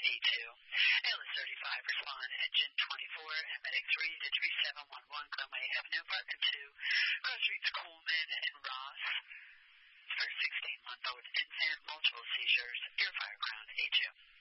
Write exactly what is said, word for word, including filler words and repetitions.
A two. A L S thirty-five, respond engine twenty-four and medic three to three seven one one Glenway Avenue, apartment two, cross streets Coleman and Ross. For sixteen-month-old infant, multiple seizures, ear fire ground A two.